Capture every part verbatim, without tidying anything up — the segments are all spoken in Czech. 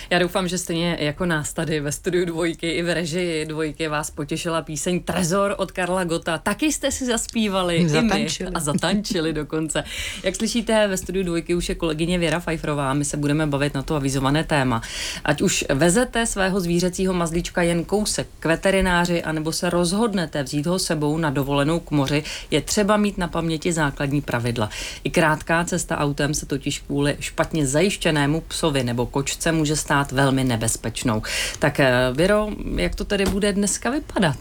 Já doufám, že stejně jako nás tady ve studiu Dvojky i v režii Dvojky vás potěšila píseň Trezor od Karla Gotta. Taky jste si zaspívali zatančili. I my a zatančili dokonce. Jak slyšíte, ve studiu Dvojky už je kolegyně Věra Fajfrová. My se budeme bavit na to avizované téma. Ať už vezete svého zvířecího mazlíčka jen kousek k veterináři, anebo se rozhodnete vzít ho sebou na dovolenou k moři, je třeba mít na paměti základní pravidla. I krátká cesta autem se totiž kvůli špatně zajištěnému psovi nebo kočce může stát velmi nebezpečnou. Tak Věro, jak to tedy bude dneska vypadat?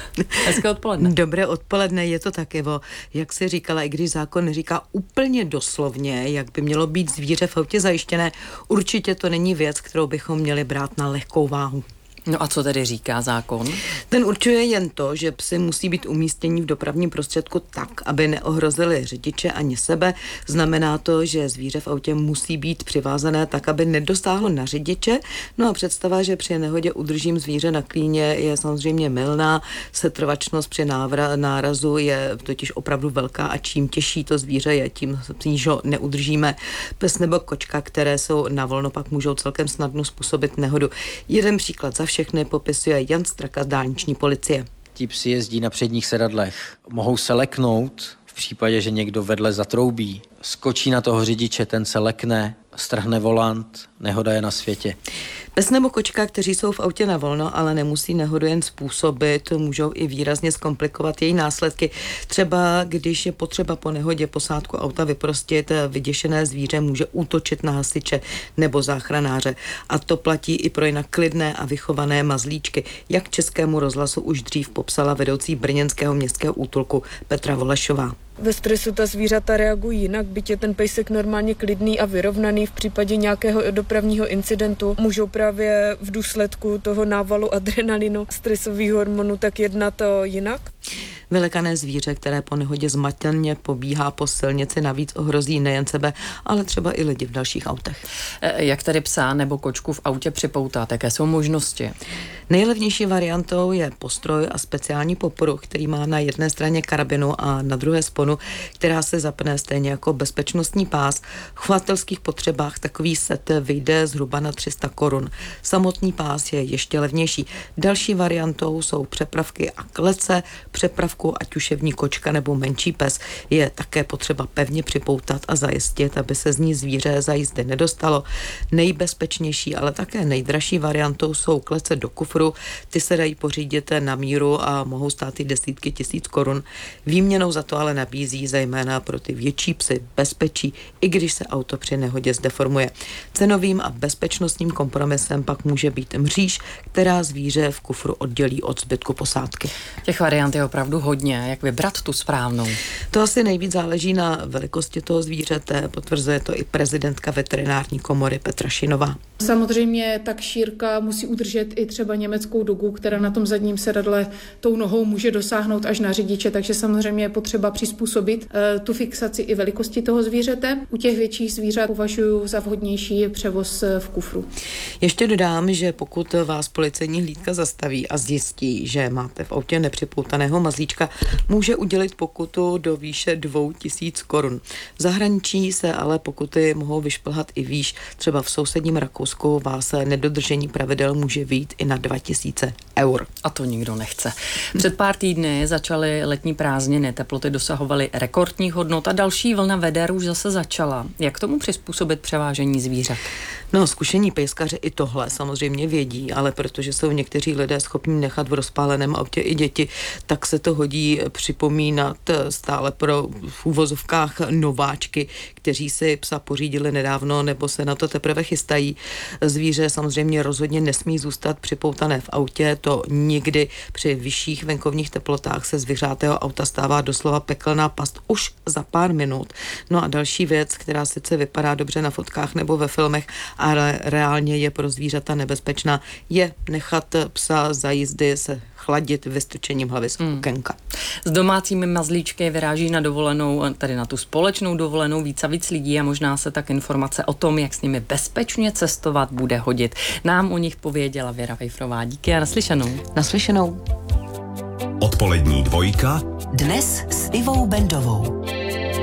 Hezké odpoledne. Dobré odpoledne, je to tak, Evo. Jak si říkala, i když zákon neříká úplně doslovně, jak by mělo být zvíře v autě zajištěné, určitě to není věc, kterou bychom měli brát na lehkou váhu. No a co tedy říká zákon? Ten určuje jen to, že psi musí být umístěni v dopravním prostředku tak, aby neohrozili řidiče ani sebe. Znamená to, že zvíře v autě musí být přivázané tak, aby nedostáhlo na řidiče. No a představa, že při nehodě udržím zvíře na klíně, je samozřejmě mylná. Setrvačnost při návra, nárazu je totiž opravdu velká a čím těžší to zvíře je, tím níž ho neudržíme. Pes nebo kočka, které jsou na volno, pak můžou celkem snadno způsobit nehodu. Jeden příklad za všechny popisuje Jan Straka z dálniční policie. Ti psi jezdí na předních sedadlech. Mohou se leknout v případě, že někdo vedle zatroubí. Skočí na toho řidiče, ten se lekne, strhne volant, nehoda je na světě. Pes nebo kočka, kteří jsou v autě na volno, ale nemusí nehodu jen způsobit, můžou i výrazně zkomplikovat její následky. Třeba když je potřeba po nehodě posádku auta vyprostit, vyděšené zvíře může útočit na hasiče nebo záchranáře. A to platí i pro jinak klidné a vychované mazlíčky, jak Českému rozhlasu už dřív popsala vedoucí brněnského městského útulku Petra Volešová. Ve stresu ta zvířata reagují jinak, byť je ten pejsek normálně klidný a vyrovnaný. V případě nějakého dopravního incidentu můžou právě v důsledku toho návalu adrenalinu, stresových hormonů, tak jednat jinak. Vylekané zvíře, které po nehodě zmateně pobíhá po silnici, navíc ohrozí nejen sebe, ale třeba i lidi v dalších autech. Jak tedy psa nebo kočku v autě připoutat? Jaké jsou možnosti? Nejlevnější variantou je postroj a speciální popruh, který má na jedné straně karabinu a na druhé sponu, která se zapne stejně jako bezpečnostní pás. V chovatelských potřebách takový set vyjde zhruba na tři sta korun. Samotný pás je ještě levnější. Další variantou jsou přepravky a klece. Přepravku, ať už je v ní kočka nebo menší pes, je také potřeba pevně připoutat a zajistit, aby se z ní zvíře za jízdy nedostalo. Nejbezpečnější, ale také nejdražší variantou jsou klece do kufru. Ty se dají pořídit na míru a mohou stát i desítky tisíc korun. Výměnou za to ale nabízí zejména pro ty větší psy bezpečí, i když se auto při nehodě zdeformuje. Cenovým a bezpečnostním kompromisem pak může být mříž, která zvíře v kufru oddělí od zbytku posádky. Těch variant je opravdu hodně. Jak vybrat tu správnou? To asi nejvíc záleží na velikosti toho zvířete, potvrzuje to i prezidentka veterinární komory Petra Šinová. Samozřejmě tak šírka musí udržet i třeba německou dogu, která na tom zadním sedadle tou nohou může dosáhnout až na řidiče, takže samozřejmě je potřeba přizpůsobit e, tu fixaci i velikosti toho zvířete. U těch větších zvířat považuji za vhodnější převoz v kufru. Ještě dodám, že pokud vás policejní hlídka zastaví a zjistí, že máte v autě nepřipoutaného mazlíčka, může udělit pokutu do výše dvou tisíc korun. V zahraničí se ale pokuty mohou vyšplhat i výš. Třeba v sousedním Rakousku vás nedodržení pravidel může vyjít i na dva tisíce eur. A to nikdo nechce. Před pár týdny začaly letní prázdniny, teploty dosahovaly rekordních hodnot a další vlna veder už zase začala. Jak tomu přizpůsobit převážení zvířat? No, zkušení pejskaři i tohle samozřejmě vědí, ale protože jsou někteří lidé schopní nechat v rozpáleném autě i děti, tak se to hodí připomínat stále pro v úvozovkách nováčky, kteří si psa pořídili nedávno nebo se na to teprve chystají. Zvíře samozřejmě rozhodně nesmí zůstat připoutané v autě, to nikdy. Při vyšších venkovních teplotách se z vyhřátého auta stává doslova pekelná past už za pár minut. No a další věc, která sice vypadá dobře na fotkách nebo ve filmech, ale reálně je pro zvířata nebezpečná, je nechat psa za jízdy se chladit vystrčením hlavy z okénka. Hmm. S domácími mazlíčky vyráží na dovolenou, tady na tu společnou dovolenou víc a víc lidí a možná se tak informace o tom, jak s nimi bezpečně cestovat, bude hodit. Nám o nich pověděla Věra Fajfrová. Díky a naslyšenou. Naslyšenou. Odpolední dvojka. Dnes s Ivou Bendovou.